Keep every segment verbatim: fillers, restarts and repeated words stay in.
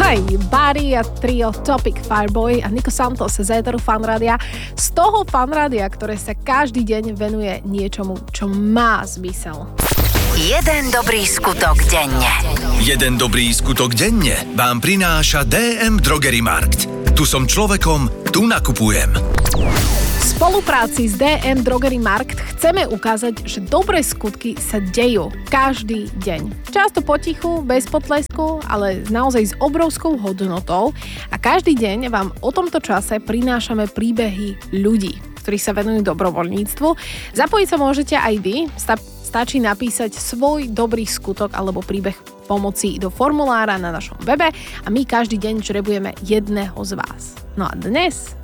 Hej, Barry a trio Topic, Fireboy a Nico Santos z éteru Fanrádia. Z toho Fanrádia, ktoré sa každý deň venuje niečomu, čo má zmysel. Jeden dobrý skutok denne. Jeden dobrý skutok denne vám prináša dé em Drogery Markt. Tu som človekom, tu nakupujem. V spolupráci s dé em Drogery Markt chceme ukázať, že dobré skutky sa dejú každý deň. Často potichu, bez potlesku, ale naozaj s obrovskou hodnotou a každý deň vám o tomto čase prinášame príbehy ľudí, ktorí sa venujú dobrovoľníctvu. Zapojiť sa môžete aj vy. Stačí napísať svoj dobrý skutok alebo príbeh pomoci do formulára na našom webe a my každý deň žrebujeme jedného z vás. No a dnes,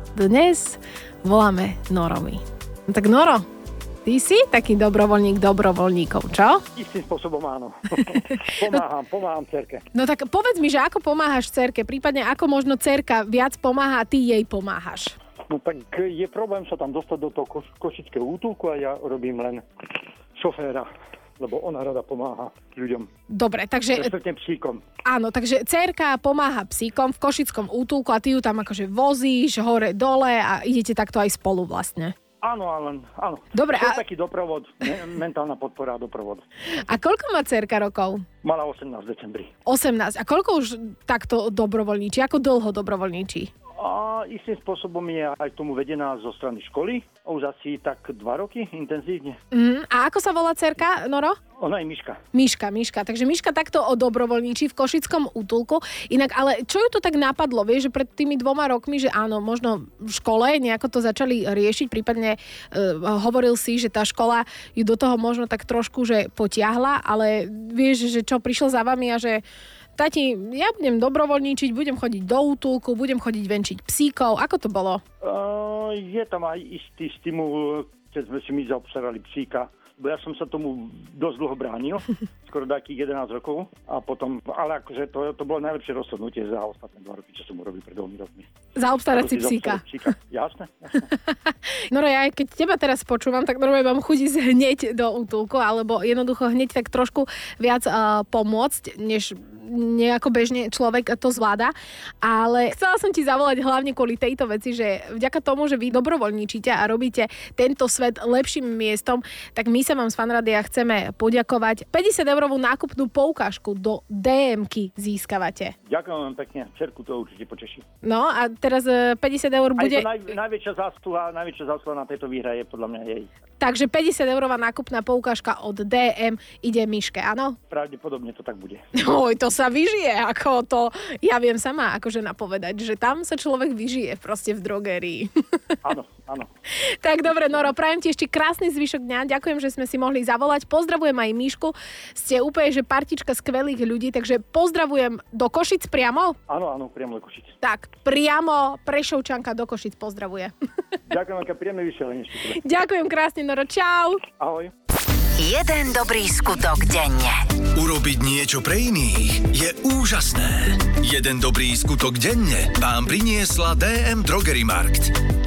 dnes voláme Norovi. No tak Noro, ty si taký dobrovoľník dobrovoľníkov, čo? Istým spôsobom áno. Pomáham, pomáham cerke. No tak povedz mi, že ako pomáhaš cerke, prípadne ako možno cerka viac pomáha a ty jej pomáhaš. No tak je problém sa tam dostať do toho koš- košického útulku a ja robím len šoféra, lebo ona rada pomáha ľuďom. Dobre, takže... Respektne psíkom. Áno, takže dcérka pomáha psíkom v košickom útulku a ty ju tam akože vozíš hore dole a idete takto aj spolu vlastne. Áno, ale áno. Dobre, to je a... taký doprovod, me- mentálna podpora a doprovod. A koľko má dcérka rokov? Mala osemnásť v decembri. osemnásť. A koľko už takto dobrovoľníči? Ako dlho dobrovoľníči? A istým spôsobom je aj tomu vedená zo strany školy. Už asi tak dva roky intenzívne. Mm, a ako sa volá dcerka, Noro? Ona je Miška. Miška, Miška. Takže Miška takto o dobrovoľníči v košickom útulku. Inak, ale čo ju to tak napadlo? Vieš, že pred tými dvoma rokmi, že áno, možno v škole nejako to začali riešiť, prípadne uh, hovoril si, že tá škola ju do toho možno tak trošku, že potiahla, ale vieš, že čo prišiel za vami a že tati, ja budem dobrovoľníčiť, budem chodiť do útulku, budem chodiť venčiť psíkov. Ako to bolo? Uh, je tam aj istý stimul, keď sme si my zaobstarali psíka. Bo ja som sa tomu dosť dlho bránil, skoro takých jedenásť rokov. A potom, ale akože to, to bolo najlepšie rozhodnutie za ostatné dva roky, čo som urobil pred dvomi rokmi. Zaobstarať si psíka. psíka. Jasné, jasné. Noro, ja keď teba teraz počúvam, tak normálne mám chuť ísť hneď do útulku, alebo jednoducho hneď tak trošku viac uh, pomôcť, než nejako bežne človek to zvláda. Ale chcela som ti zavolať hlavne kvôli tejto veci, že vďaka tomu, že vy dobrovoľníčite a robíte tento svet lepším miestom, tak my sa vám z Fanrádia chceme poďakovať. päťdesiateurovú nákupnú poukážku do dé emky získavate. Ďakujem vám pekne, cerku to určite poteší. No a teraz päťdesiat eur bude... Aj to naj, najväčšia zásluha, najväčšia zásluha na tejto výhre je podľa mňa jej. Takže päťdesiateurová nákupná poukážka od dé em ide Miške, áno? Pravdepodobne to tak bude. Oj, to sa vyžije, ako to... Ja viem sama akože napovedať, že tam sa človek vyžije proste v drogérii. Áno, áno. Tak dobre, Noro, prajem ti ešte krásny zvyšok dňa. Ďakujem, že sme si mohli zavolať. Pozdravujem aj Mišku. Ste úplne, že partička skvelých ľudí, takže pozdravujem do Košic priamo? Áno, áno, priamo do Košic. Tak, priamo Prešovčanka do Košic pozdravuje. Ďakujem, aké príjemné vysielanie. Ďakujem krásne, Noro. Čau. Ahoj. Jeden dobrý skutok denne. Urobiť niečo pre iných je úžasné. Jeden dobrý skutok denne vám priniesla dé em Drogery Markt.